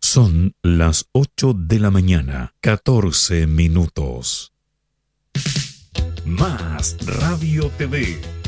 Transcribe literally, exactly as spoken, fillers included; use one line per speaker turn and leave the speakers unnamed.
Son las ocho de la mañana, catorce minutos. Más Radio T V.